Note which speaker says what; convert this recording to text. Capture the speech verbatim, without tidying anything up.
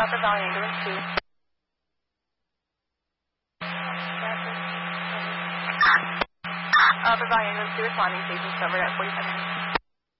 Speaker 1: Upper Valley Ambulance two. Upper Valley Ambulance two responding, station covered at forty-five minutes.